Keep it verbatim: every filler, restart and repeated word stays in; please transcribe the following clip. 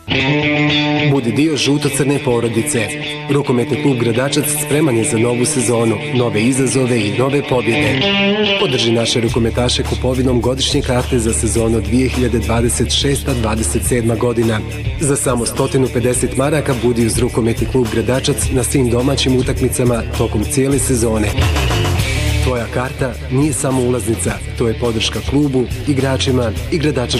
Budi dio žuto-crne porodice. Rukometni klub Gradačac spreman je za novu sezonu, nove izazove i nove pobjede. Podrži naše rukometaše kupovinom godišnje karte za sezonu dvije hiljade dvadeset šesta dvadeset sedma godina. Za samo sto pedeset maraka budi uz rukometni klub Gradačac na svim domaćim utakmicama tokom cijele sezone. Tvoja karta nije samo ulaznica, to je podrška klubu, igračima i gradačačkom